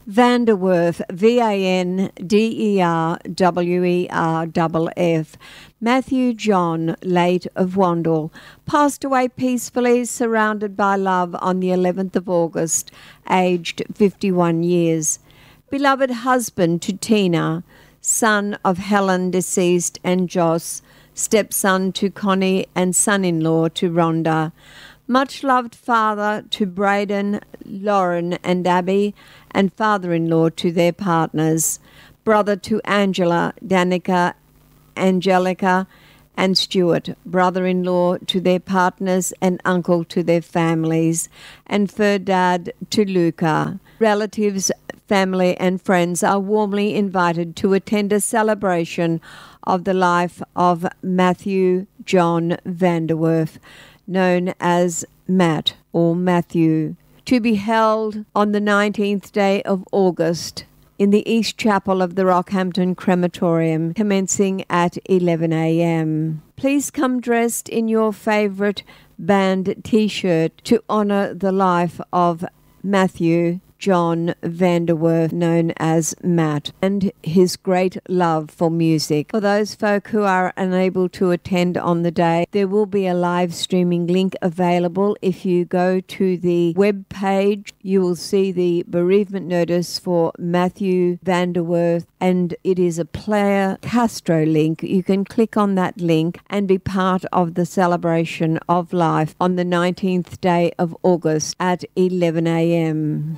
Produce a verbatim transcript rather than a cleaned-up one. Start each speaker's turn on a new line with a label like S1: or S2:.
S1: Vanderwerf, V A N D E R W E R F F. Matthew John, late of Wandle, passed away peacefully, surrounded by love on the eleventh of August, aged fifty-one years. Beloved husband to Tina, son of Helen, deceased, and Joss, stepson to Connie and son-in-law to Rhonda. Much loved father to Braden, Lauren and Abby, and father-in-law to their partners. Brother to Angela, Danica, Angelica and Stuart. Brother-in-law to their partners and uncle to their families. And third dad to Luca. Relatives, family and friends are warmly invited to attend a celebration of the life of Matthew John Vanderwerf, known as Matt or Matthew, to be held on the nineteenth day of August in the East Chapel of the Rockhampton Crematorium, commencing at eleven a.m. Please come dressed in your favourite band T-shirt to honour the life of Matthew John Vanderwerf, known as Matt, and his great love for music. For those folk who are unable to attend on the day, there will be a live streaming link available. If you go to the web page, you will see the bereavement notice for Matthew Vanderwerf, and it is a Player Castro link. You can click on that link and be part of the celebration of life on the nineteenth day of August at eleven a.m.